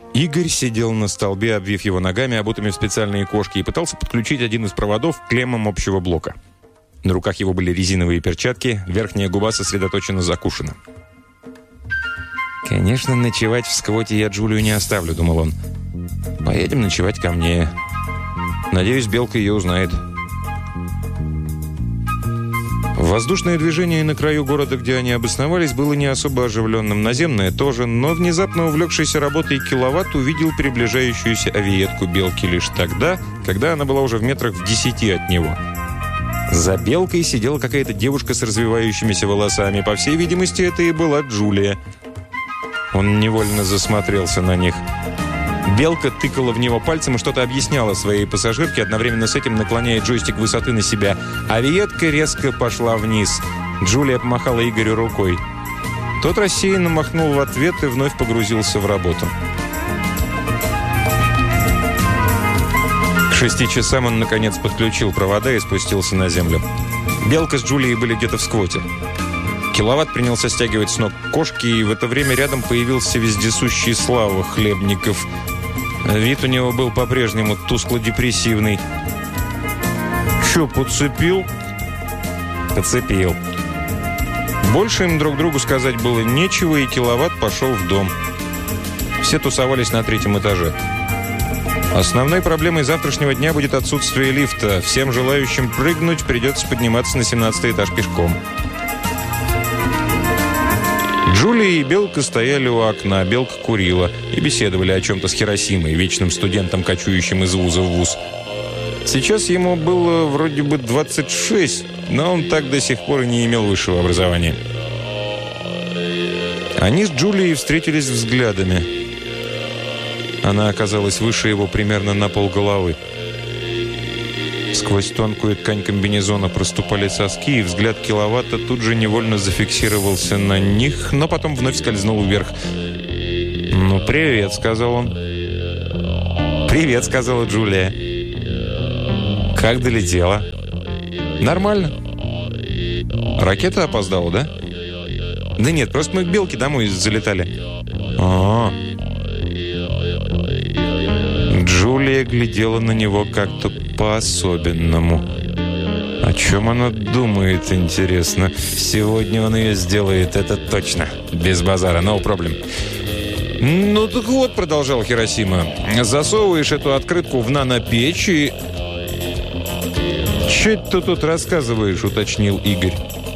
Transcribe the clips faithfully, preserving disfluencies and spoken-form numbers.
Игорь сидел на столбе, обвив его ногами, обутыми в специальные кошки, и пытался подключить один из проводов к клеммам общего блока. На руках его были резиновые перчатки, верхняя губа сосредоточенно закушена. «Конечно, ночевать в сквоте я Джулию не оставлю», — думал он. «Поедем ночевать ко мне. Надеюсь, Белка ее узнает». Воздушное движение на краю города, где они обосновались, было не особо оживленным. Наземное тоже, но внезапно увлекшийся работой киловатт увидел приближающуюся авиетку Белки лишь тогда, когда она была уже в метрах в десяти от него. За Белкой сидела какая-то девушка с развивающимися волосами. По всей видимости, это и была Джулия. Он невольно засмотрелся на них. Белка тыкала в него пальцем и что-то объясняла своей пассажирке, одновременно с этим наклоняя джойстик высоты на себя. Авиетка резко пошла вниз. Джулия помахала Игорю рукой. Тот рассеянно махнул в ответ и вновь погрузился в работу. К шести часам он, наконец, подключил провода и спустился на землю. Белка с Джулией были где-то в сквоте. Киловатт принялся стягивать с ног кошки, и в это время рядом появился вездесущий Слава Хлебников. Вид у него был по-прежнему тускло-депрессивный. «Чё, подцепил?» «Подцепил». Больше им друг другу сказать было нечего, и Киловатт пошел в дом. Все тусовались на третьем этаже. Основной проблемой завтрашнего дня будет отсутствие лифта. Всем желающим прыгнуть придется подниматься на семнадцатый этаж пешком. Джулия и Белка стояли у окна, Белка курила и беседовали о чем-то с Хиросимой, вечным студентом, кочующим из вуза в вуз. Сейчас ему было вроде бы двадцать шесть, но он так до сих пор и не имел высшего образования. Они с Джулией встретились взглядами. Она оказалась выше его примерно на полголовы. Сквозь тонкую ткань комбинезона проступали соски, и взгляд Киловатта тут же невольно зафиксировался на них, но потом вновь скользнул вверх. «Ну, привет», — сказал он. «Привет», — сказала Джулия. «Как долетела?» «Нормально». «Ракета опоздала, да?» «Да нет, просто мы к Белке домой залетали». «А-а-а». Джулия глядела на него как-то по-особенному. О чем она думает, интересно? Сегодня он ее сделает, это точно. Без базара, no problem. «Ну так вот», — продолжал Хиросима, — «засовываешь эту открытку в нанопечь и...» «Че это ты тут рассказываешь?» — уточнил Игорь.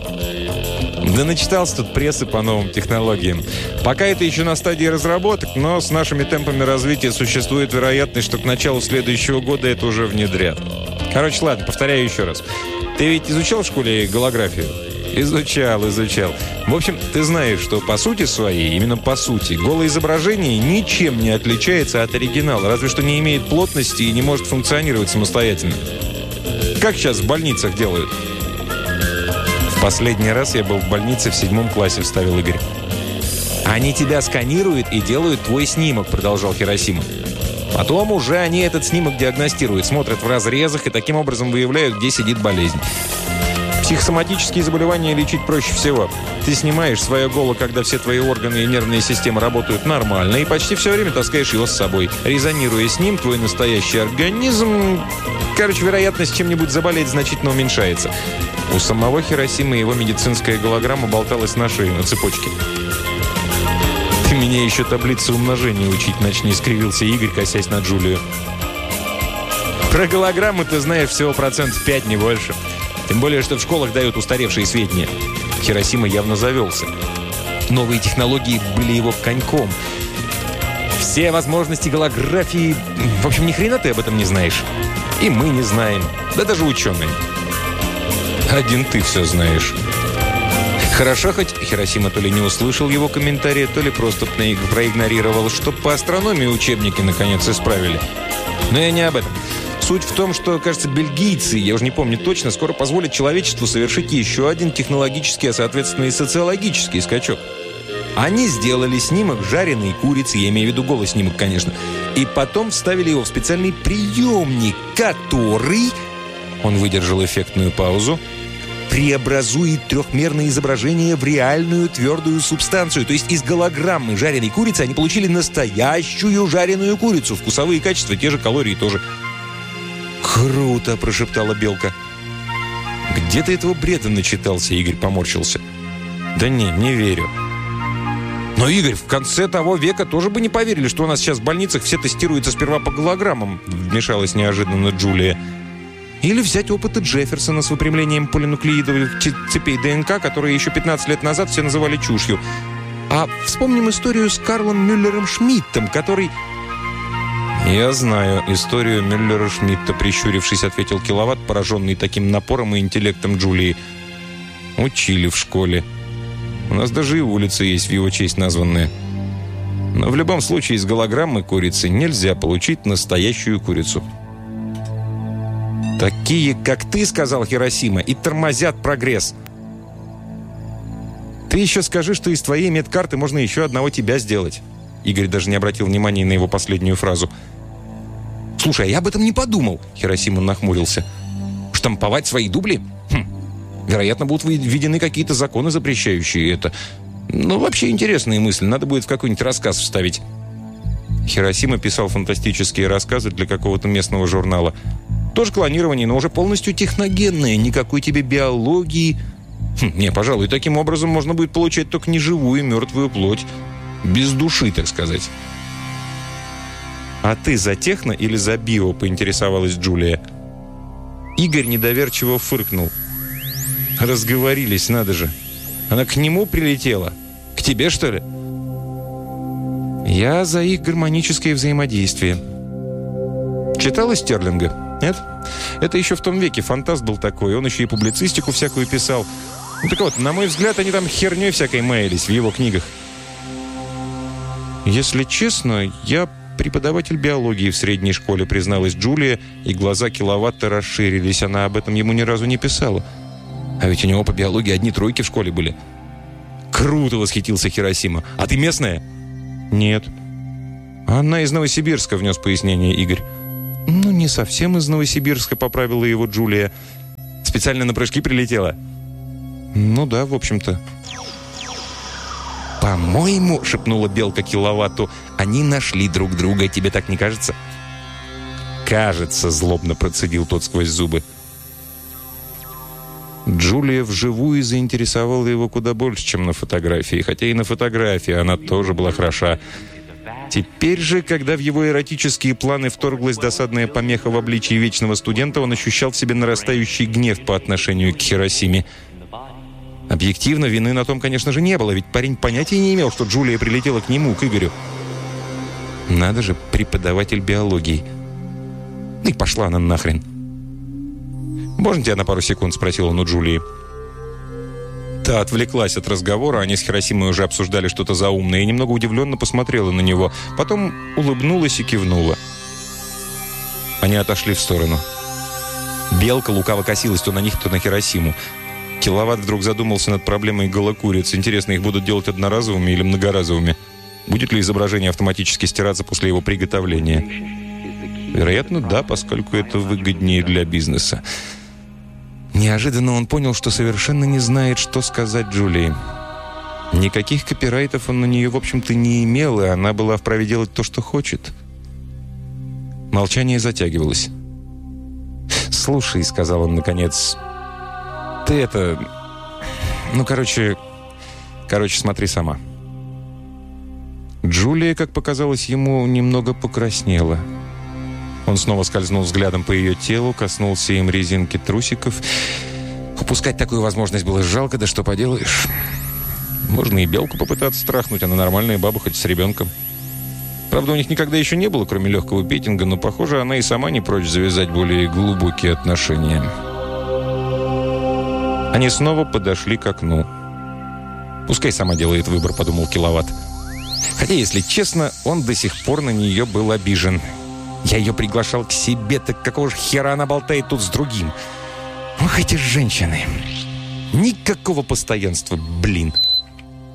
«Да начитался тут прессы по новым технологиям. Пока это еще на стадии разработок, но с нашими темпами развития существует вероятность, что к началу следующего года это уже внедрят. Короче, ладно, повторяю еще раз. Ты ведь изучал в школе голографию?» «Изучал, изучал. В общем, ты знаешь, что по сути своей, именно по сути, голое изображение ничем не отличается от оригинала, разве что не имеет плотности и не может функционировать самостоятельно. Как сейчас в больницах делают?» «Последний раз я был в больнице в седьмом классе», — вставил Игорь. «Они тебя сканируют и делают твой снимок», — продолжал Хиросима. «Потом уже они этот снимок диагностируют, смотрят в разрезах и таким образом выявляют, где сидит болезнь. Психосоматические заболевания лечить проще всего. Ты снимаешь свое голо, когда все твои органы и нервные системы работают нормально, и почти все время таскаешь его с собой. Резонируя с ним, твой настоящий организм... Короче, вероятность чем-нибудь заболеть значительно уменьшается». У самого Хиросимы его медицинская голограмма болталась на шее, на цепочке. «Ты меня еще таблицы умножения учить начни», — скривился Игорь, косясь на Джулию. «Про голограмму ты знаешь всего процентов пять, не больше. Тем более, что в школах дают устаревшие сведения». Хиросима явно завелся. Новые технологии были его коньком. Все возможности голографии... В общем, ни хрена ты об этом не знаешь. И мы не знаем. Да даже ученые. Один ты все знаешь. Хорошо, хоть Хиросима то ли не услышал его комментария, то ли просто проигнорировал, что по астрономии учебники наконец исправили. Но я не об этом. Суть в том, что, кажется, бельгийцы, я уже не помню точно, скоро позволят человечеству совершить еще один технологический, а соответственно и социологический скачок. Они сделали снимок жареной курицы, я имею в виду голый снимок, конечно, и потом вставили его в специальный приемник, который... Он выдержал эффектную паузу. преобразует трехмерное изображение в реальную твердую субстанцию. То есть из голограммы жареной курицы они получили настоящую жареную курицу. Вкусовые качества, те же, калории тоже. «Круто!» – прошептала Белка. «Где ты этого бреда начитался?» – Игорь поморщился. «Да не, не верю». «Но, Игорь, в конце того века тоже бы не поверили, что у нас сейчас в больницах все тестируются сперва по голограммам», – вмешалась неожиданно Джулия. «Или взять опыты Джефферсона с выпрямлением полинуклеидовых цепей ДНК, которые еще пятнадцать лет назад все называли чушью. А вспомним историю с Карлом Мюллером Шмидтом, который...» «Я знаю историю Мюллера Шмидта», — прищурившись, ответил Киловатт, пораженный таким напором и интеллектом Джулии. «Учили в школе. У нас даже и улицы есть в его честь названные. Но в любом случае из голограммы курицы нельзя получить настоящую курицу». «Такие, как ты, — сказал Хиросима, — и тормозят прогресс. Ты еще скажи, что из твоей медкарты можно еще одного тебя сделать». Игорь даже не обратил внимания на его последнюю фразу. «Слушай, а я об этом не подумал», — Хиросима нахмурился. «Штамповать свои дубли? Хм. Вероятно, будут введены какие-то законы, запрещающие это. Ну, вообще интересная мысль, надо будет в какой-нибудь рассказ вставить». Хиросима писал фантастические рассказы для какого-то местного журнала. Тоже клонирование, но уже полностью техногенное, никакой тебе биологии. Хм, не, пожалуй, таким образом можно будет получать только неживую, мертвую плоть. Без души, так сказать. «А ты за техно или за био?» — поинтересовалась Джулия. Игорь недоверчиво фыркнул. «Разговорились, надо же. Она к нему прилетела? К тебе, что ли?» «Я за их гармоническое взаимодействие». «Читала Стерлинга?» «Нет? Это еще в том веке фантаст был такой. Он еще и публицистику всякую писал. Ну так вот, на мой взгляд, они там херней всякой маялись в его книгах». «Если честно, я преподаватель биологии в средней школе», — призналась Джулия, и глаза Киловатта расширились. Она об этом ему ни разу не писала. «А ведь у него по биологии одни тройки в школе были». «Круто!» — восхитился Хиросима. «А ты местная?» «Нет». «Она из Новосибирска», — внес пояснение Игорь. «Ну, не совсем из Новосибирска», — поправила его Джулия. «Специально на прыжки прилетела?» «Ну да, в общем-то». «По-моему, — шепнула Белка Киловатту, — они нашли друг друга. Тебе так не кажется?» «Кажется», — злобно процедил тот сквозь зубы. Джулия вживую заинтересовала его куда больше, чем на фотографии. Хотя и на фотографии она тоже была хороша. Теперь же, когда в его эротические планы вторглась досадная помеха в обличии вечного студента, он ощущал в себе нарастающий гнев по отношению к Хиросиме. Объективно, вины на том, конечно же, не было, ведь парень понятия не имел, что Джулия прилетела к нему, к Игорю. Надо же, преподаватель биологии. И пошла она нахрен. «Можно тебя на пару секунд?» — спросил он у Джулии. Та отвлеклась от разговора, они с Хиросимой уже обсуждали что-то заумное, и немного удивленно посмотрела на него. Потом улыбнулась и кивнула. Они отошли в сторону. Белка лукаво косилась то на них, то на Хиросиму. Киловатт вдруг задумался над проблемой голокуриц. Интересно, их будут делать одноразовыми или многоразовыми? Будет ли изображение автоматически стираться после его приготовления? Вероятно, да, поскольку это выгоднее для бизнеса. Неожиданно он понял, что совершенно не знает, что сказать Джулии. Никаких копирайтов он на нее, в общем-то, не имел, и она была вправе делать то, что хочет. Молчание затягивалось. «Слушай», — сказал он наконец, — «ты это... Ну, короче... Короче, смотри сама». Джулия, как показалось ему, немного покраснела. Он снова скользнул взглядом по ее телу, коснулся им резинки трусиков. Упускать такую возможность было жалко, да что поделаешь. Можно и Белку попытаться страхнуть, она нормальная баба, хоть с ребенком. Правда, у них никогда еще не было, кроме легкого петинга, но, похоже, она и сама не прочь завязать более глубокие отношения. Они снова подошли к окну. «Пускай сама делает выбор», — подумал Киловатт. Хотя, если честно, он до сих пор на нее был обижен. Я ее приглашал к себе, так какого же хера она болтает тут с другим? Ох, эти женщины! Никакого постоянства, блин!